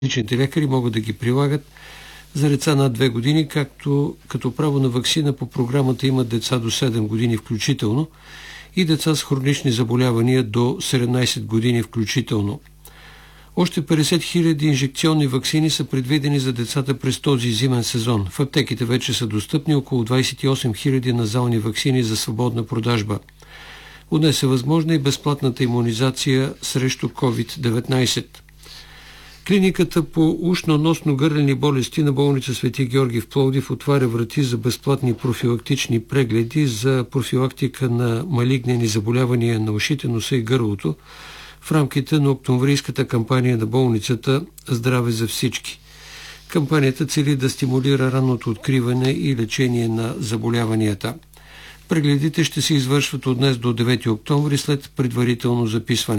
личните лекари могат да ги прилагат за деца над 2 години, като право на ваксина по програмата имат деца до 7 години включително и деца с хронични заболявания до 17 години включително. Още 50 000 инжекционни ваксини са предвидени за децата през този зимен сезон. В аптеките вече са достъпни около 28 000 назални ваксини за свободна продажба. От днес е възможна и безплатната имунизация срещу COVID-19. Клиниката по ушно-носно-гърлени болести на болница Свети Георги в Пловдив отваря врати за безплатни профилактични прегледи за профилактика на малигнени заболявания на ушите, носа и гърлото в рамките на октомврийската кампания на болницата «Здраве за всички». Кампанията цели да стимулира ранното откриване и лечение на заболяванията. Прегледите ще се извършват от днес до 9 октомври след предварително записване.